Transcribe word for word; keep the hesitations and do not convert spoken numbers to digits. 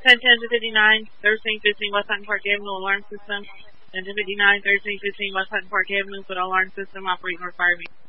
ten ten to fifty-nine, thirteen fifteen West Hutton Park Avenue alarm system. ten to fifty-nine, thirteen fifteen West Hutton Park Avenue for the alarm system operating requirement.